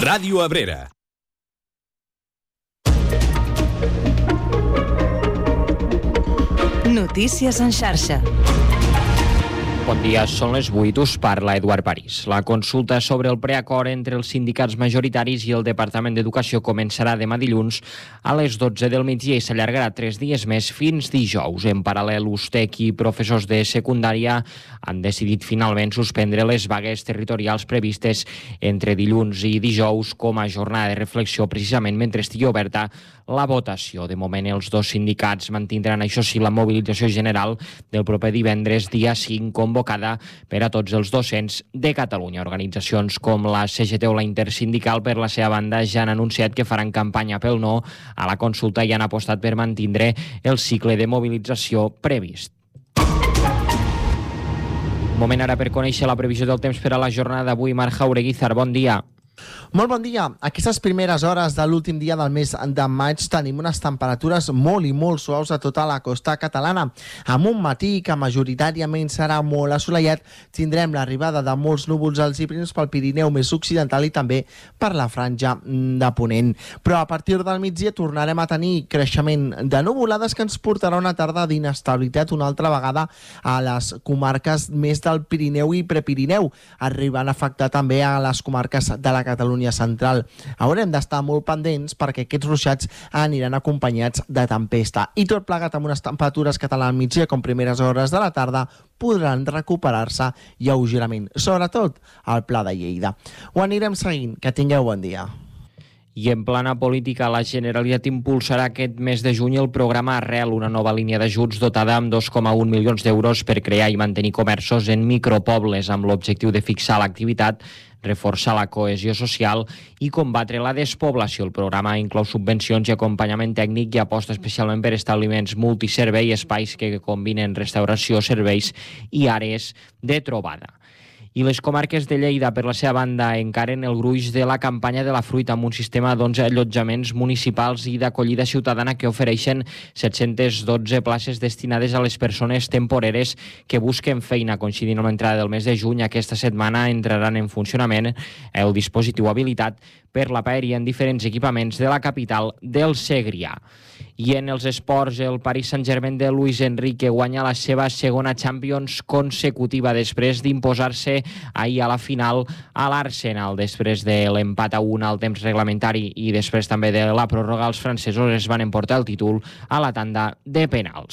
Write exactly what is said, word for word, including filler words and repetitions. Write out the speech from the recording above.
Ràdio Abrera. Notícies en xarxa. Bon dia, són les vuit, us parla Eduard París. La consulta sobre el preacord entre els sindicats majoritaris i el Departament d'Educació començarà demà dilluns a les dotze del migdia i s'allargarà tres dies més fins dijous. En paral·lel, U S T E C i professors de secundària han decidit finalment suspendre les vagues territorials previstes entre dilluns i dijous com a jornada de reflexió precisament mentre estigui oberta la votació. De moment, els dos sindicats mantindran, això sí, la mobilització general del proper divendres, dia cinc, convocada per a tots els docents de Catalunya. Organitzacions com la C G T o la Intersindical, per la seva banda, ja han anunciat que faran campanya pel no a la consulta i han apostat per mantindre el cicle de mobilització previst. Moment ara per conèixer la previsió del temps per a la jornada d'avui. Marc Jaureguizar, bon dia. Molt bon dia. Aquestes primeres hores de l'últim dia del mes de maig tenim unes temperatures molt i molt suaus a tota la costa catalana. Amb un matí que majoritàriament serà molt assolellat, tindrem l'arribada de molts núvols als i prims pel Pirineu més occidental i també per la franja de Ponent. Però a partir del migdia tornarem a tenir creixement de nuvolades que ens portarà una tarda d'inestabilitat una altra vegada a les comarques més del Pirineu i Prepirineu, arribant a afectar també a les comarques de la Catalunya central. Haurem d'estar molt pendents perquè aquests ruixats aniran acompanyats de tempesta. I tot plegat amb unes temperatures que tant al migdia com primeres hores de la tarda podran recuperar-se lleugerament, sobretot al Pla de Lleida. Ho anirem seguint. Que tingueu bon dia. I en plana política, la Generalitat impulsarà aquest mes de juny el programa Arrel, una nova línia d'ajuts dotada amb dos coma un milions d'euros per crear i mantenir comerços en micropobles amb l'objectiu de fixar l'activitat, reforçar la cohesió social i combatre la despoblació. El programa inclou subvencions i acompanyament tècnic i aposta especialment per establiments multiservei, espais que combinen restauració, serveis i àrees de trobada. I les comarques de Lleida, per la seva banda, encaren el gruix de la campanya de la fruita amb un sistema d'onze allotjaments municipals i d'acollida ciutadana que ofereixen set-centes dotze places destinades a les persones temporeres que busquen feina. Coincidint amb l'entrada del mes de juny, aquesta setmana entraran en funcionament el dispositiu habilitat per la paeria en diferents equipaments de la capital del Segrià. I en els esports, el Paris Saint-Germain de Luis Enrique guanya la seva segona Champions consecutiva després d'imposar-se ahir a la final a l'Arsenal. Després de l'empat a un al temps reglamentari i després també de la pròrroga, els francesos es van emportar el títol a la tanda de penals.